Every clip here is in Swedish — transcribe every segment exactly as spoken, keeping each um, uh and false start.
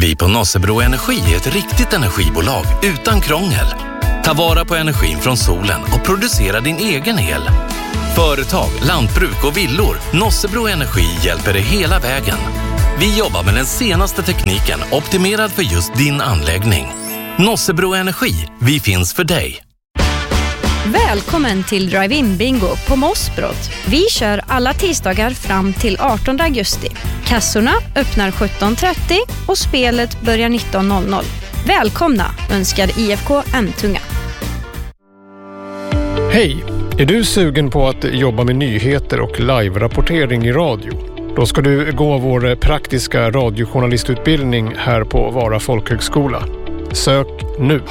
Vi på Nossebro Energi är ett riktigt energibolag utan krångel. Ta vara på energin från solen och producera din egen el. Företag, lantbruk och villor. Nossebro Energi hjälper dig hela vägen. Vi jobbar med den senaste tekniken optimerad för just din anläggning. Nossebro Energi, vi finns för dig. Välkommen till Drive-In Bingo på Mossbrott. Vi kör alla tisdagar fram till artonde augusti. Kassorna öppnar sjutton trettio och spelet börjar nitton noll noll. Välkomna, önskar I F K M-tunga. Hej! Är du sugen på att jobba med nyheter och live-rapportering i radio? Då ska du gå vår praktiska radiojournalistutbildning här på Vara folkhögskola. Sök nu!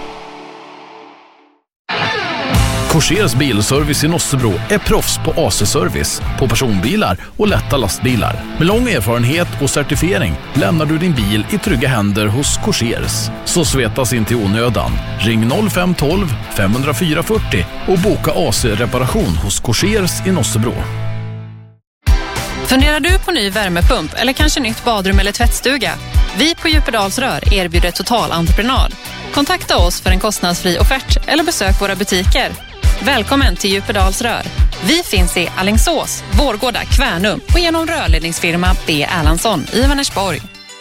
Korsers bilservice i Nossebro är proffs på A C-service på personbilar och lätta lastbilar. Med lång erfarenhet och certifiering lämnar du din bil i trygga händer hos Korsers. Så svetas inte i onödan. Ring noll fem ett två fem noll fyra fyrtio och boka A C-reparation hos Korsers i Nossebro. Funderar du på ny värmepump eller kanske nytt badrum eller tvättstuga? Vi på Djupedalsrör erbjuder total entreprenad. Kontakta oss för en kostnadsfri offert eller besök våra butiker. Välkommen till Djupedalsrör. Vi finns i Alingsås, Vårgårda, Kvärnum och genom rörledningsfirma B. Erlandsson i Vänersborg.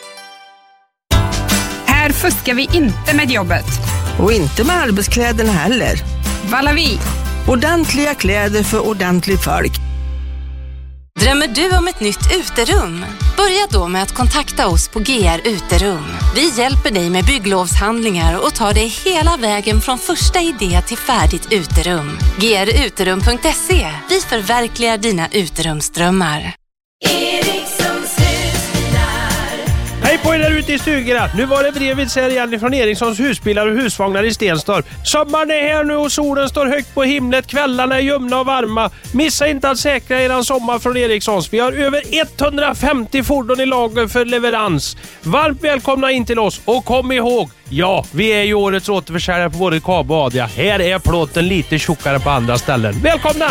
Här fuskar vi inte med jobbet. Och inte med arbetskläderna heller. Valavi. Ordentliga kläder för ordentligt folk. Drömmer du om ett nytt uterum? Börja då med att kontakta oss på G R Uterum. Vi hjälper dig med bygglovshandlingar och tar dig hela vägen från första idé till färdigt uterum. G R uterum punkt se. Vi förverkligar dina uterumsdrömmar. Hej på er där ute i stugorna. Nu var det brevet här igen från Erikssons husbilar och husvagnar i Stenstorp. Sommaren är här nu och solen står högt på himlet. Kvällarna är ljumna och varma. Missa inte att säkra eran sommar från Erikssons. Vi har över etthundrafemtio fordon i lager för leverans. Varmt välkomna in till oss och kom ihåg, ja, vi är ju årets återförsäljare på både K A B och Adia. Här är plåten lite tjockare på andra ställen. Välkomna!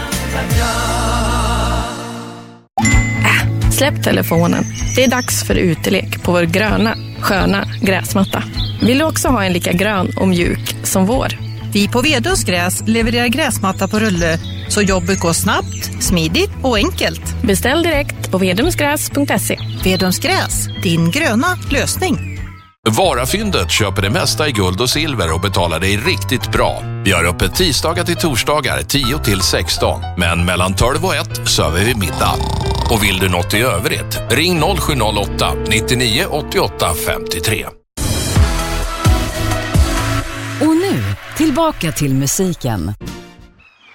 Släpp telefonen. Det är dags för utelek på vår gröna, sköna gräsmatta. Vill du också ha en lika grön och mjuk som vår? Vi på Vedums gräs levererar gräsmatta på rulle så jobbet går snabbt, smidigt och enkelt. Beställ direkt på vedumsgräs punkt se. Vedums gräs, din gröna lösning. Varafyndet köper det mesta i guld och silver och betalar dig riktigt bra. Vi har öppet tisdagar till torsdagar tio till sexton. Men mellan tolv och ett söver vi middag. Och vill du något i övrigt, ring noll sju noll åtta nittionio åttioåtta femtiotre. Och nu, tillbaka till musiken.